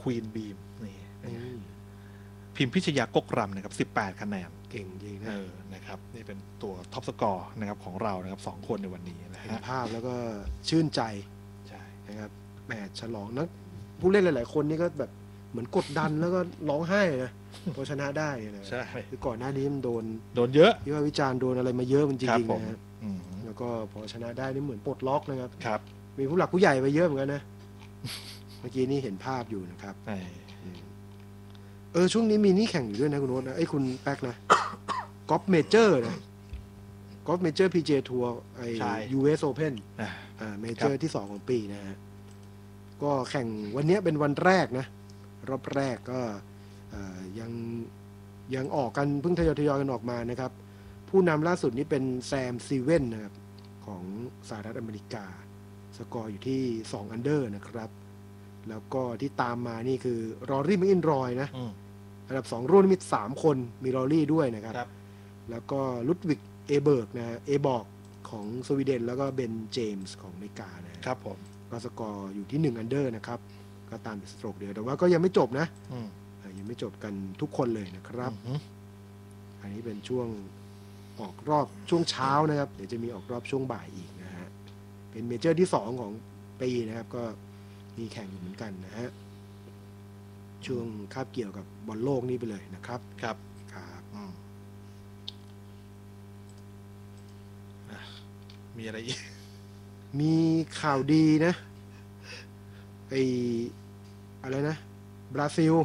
ควีนบีมนี่พิมพิชยากกรำนะครับ18คะแนนเก่งจริงนะนะครับนี่เป็นตัวท็อปสกอร์นะครับของเรานะครับ2คนในวันนี้นะเห็นฮะภาพแล้วก็ชื่นใจใช่นะครับแหมฉลองนักผู้เล่นหลายๆคนนี่ก็แบบเหมือนกดดันแล้วก็ร้องไห้นะพอชนะได้นะใช่คือก่อนหน้านี้มันโดนเยอะที่ว่าวิจารณ์โดนอะไรมาเยอะมันจริงๆนะฮะแแล้วก็พอชนะได้นี่เหมือนปลดล็อกนะครับครับมีผู้หลักผู้ใหญ่ไปเยอะเหมือนกันนะเมื่อกี้นี่เห็นภาพอยู่นะครับช่วงนี้มีนี่แข่งอยู่ด้วยนะคุณโน้ตนะคุณแป๊กนะกอล์ฟเมเจอร์นะกอล์ฟเมเจอร์พีเจทัวร์US Open เมเจอร์ที่2ของปีนะฮะก็แข่งวันนี้เป็นวันแรกนะรอบแรกก็ยังออกกันเพิ่งทยอยกันออกมานะครับผู้นำล่าสุดนี้เป็นแซมซีเว่นนะครับของสหรัฐอเมริกาสกอร์อยู่ที่2อันเดอร์นะครับแล้วก็ที่ตามมานี่คือรอรี่แมคอินรอยนะอันดับ2รุ่นมี3คนมีรอรี่ด้วยนะครับแล้วก็ลุดวิกเอเบิร์กนะเอบอกของสวีเดนแล้วก็เบนเจมส์ของอเมริกานะครับผมก็สกอร์อยู่ที่1อันเดอร์นะครับก็ตามสโตรกเดียวแต่ว่าก็ยังไม่จบนะยังไม่จบกันทุกคนเลยนะครับอันนี้เป็นช่วงออกรอบช่วงเช้านะครับเดี๋ยวจะมีออกรอบช่วงบ่ายอีกนะฮะเป็นเมเจอร์ที่2ของปีนะครับก็มีแข่งอยู่เหมือนกันนะฮะช่วงคาบเกี่ยวกับบอลโลกนี้ไปเลยนะครับครับมีอะไรอีกมีข่าวดีนะอะไรนะบราซิล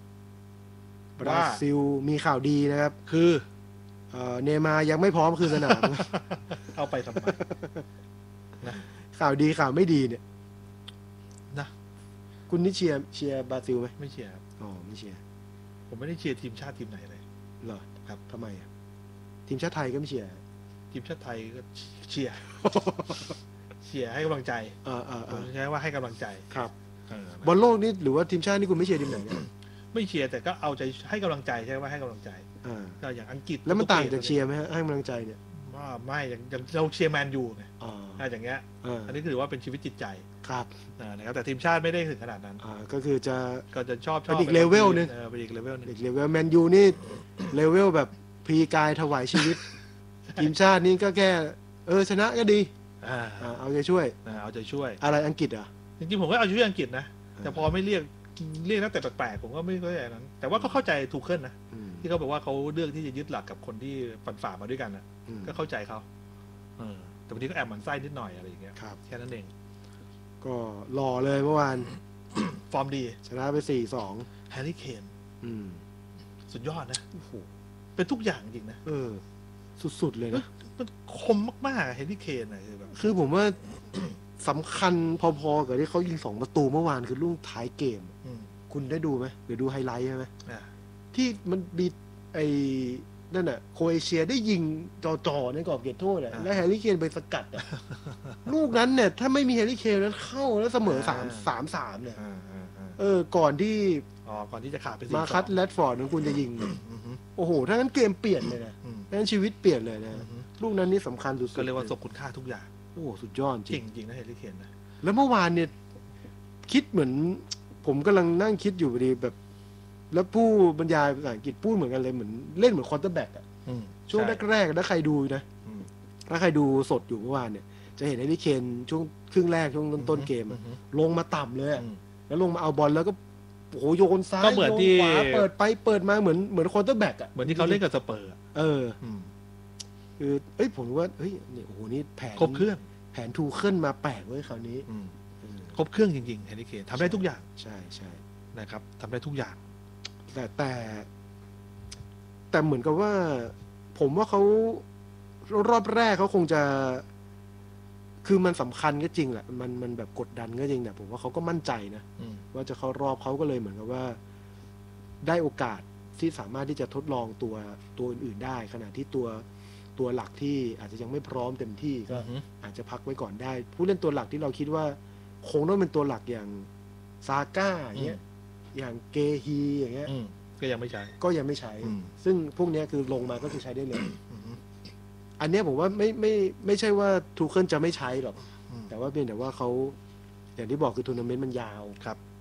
มีข่าวดีนะครับคือเนย์มาร์ยังไม่พร้อมคืนสนามเอาไปทำไมนะข่าวดีข่าวไม่ดีเนี่ยนะคุณนี่เชียร์บราซิลไหมไม่เชียร์ครับไม่เชียร์ผมไม่ได้เชียร์ทีมชาติทีมไหนเลยเหรอครับทำไมทีมชาติไทยก็ไม่เชียร์ทีมชาติไทยก็เชียร์ เชียร์ให้กำลังใจผมใช้ว่าให้กำลังใจครับบอลโลกนี่หรือว่าทีมชาตินี่คุณไม่เชียร์ทีมไหนไม่เชียร์แต่ก็เอาใจให้กำลังใจใช่ว่าให้กำลังใจก็อย่างอังกฤษแล้วมันต่างจากเชียร์ไหมฮะให้กำลังใจเนี่ยว่าไม่อย่างเราเชียร์แมนยูไงอย่างเงี้ยอันนี้ถือว่าเป็นชีวิตจิตใจครับนะครับแต่ทีมชาติไม่ได้ถึงขนาดนั้นก็คือจะชอบอีกเลเวลนึงเป็นอีกเลเวลนึงแมนยูนี่เลเวลแบบพรีกายถวายชีวิตทีมชาตินี่ก็แค่ชนะก็ดีเอาใจช่วยอะไรอังกฤษจริงๆผมก็เอาชื่ออังกฤษนะแต่พอไม่เรียกนักเตะแปลกๆผมก็ไม่เข้าใจนั้นแต่ว่าก็เข้าใจทูเคิลนะที่เขาบอกว่าเขาเลือกที่จะยึดหลักกับคนที่ฝันฝ่ามาด้วยกันนะก็เข้าใจเขาแต่บางทีก็แอบหมั่นไส้นิดหน่อยอะไรอย่างเงี้ยแค่นั้นเองก็หล่อเลยเมื่อวานฟอร์มดีชนะไป4-2 แฮร์รี่เคนสุดยอดนะเป็นทุกอย่างจริงนะสุดๆเลยนะมันคมมากๆแฮร์รี่เคนนะคือผมว่าสำคัญพอๆกับที่เขายิง2ประตูเมื่อวานคือลูกท้ายเกมคุณได้ดูไหมหรือดูไฮไลท์ใช่ไหมที่มันบีนั่นน่ะโครเอเชียได้ยิงจ่อในกรอบเขตโทษแล้วแฮร์รี่เคนไปสกัดลูกนั้นเนี่ยถ้าไม่มีแฮร์รี่เคนนั้นเข้าแล้วเสมอ3-3เนี่ยก่อนที่จะขาดไปมาคัตแรดฟอร์ดนั้นคุณจะยิงโอ้โหถ้างั้นเกมเปลี่ยนเลยนะถ้างั้นชีวิตเปลี่ยนเลยนะลูกนั้นนี่สำคัญสุดๆก็เรียกว่าสมคุณค่าทุกอย่างโอ้สุดยอดจริงนะแฮร์รี่เคนนะแล้วเมื่อวานเนี่ยคิดเหมือนผมกำลังนั่งคิดอยู่พอดีแบบแล้วผู้บรรยายภาษาอังกฤษพูดเหมือนกันเลยเหมือนเล่นเหมือนควอเตอร์แบ็กช่วงแรกๆถ้าใครดูนะถ้าใครดูสดอยู่เมื่อวานเนี่ยจะเห็นแฮร์รี่เคนช่วงครึ่งแรกช่วงต้นเกมลงมาต่ำเลยแล้วลงมาเอาบอลแล้วก็โอ้โยนซ้ายโยนขวาเปิดไปเปิดมาเหมือนควอเตอร์แบ็กเหมือนที่เขาเล่นกับสเปอร์คือผมว่าเนี่ยโอ้โหนี่แผนครบเครื่องแผนทูเคิลมาแปลกเว้ยคราวนี้ครบเครื่องจริงๆแฮร์รี่เคนทำได้ทุกอย่างใช่นะครับทำได้ทุกอย่างแต่เหมือนกับว่าผมว่าเขารอบแรกเขาคงจะคือมันสำคัญก็จริงแหละมันแบบกดดันก็จริงแต่ผมว่าเขาก็มั่นใจนะว่าจะเข้ารอบเขาก็เลยเหมือนกับว่าได้โอกาสที่สามารถที่จะทดลองตัวอื่นๆได้ขณะที่ตัวหลักที่อาจจะยังไม่พร้อมเต็มที่ก็อาจจะพักไว้ก่อนได้ผู้เล่นตัวหลักที่เราคิดว่าคงต้องเป็นตัวหลักอย่างซาก้าอย่างเงี้ยอย่างเกฮีอย่างเงี้ยก็ยังไม่ใช้ซึ่งพวกนี้คือลงมาก็คือใช้ได้เลยอันนี้ผมว่าไม่ใช่ว่าทูเคิลจะไม่ใช้หรอกแต่ว่าเพียงแต่ว่าเขาอย่างที่บอกคือทัวร์นาเมนต์มันยาว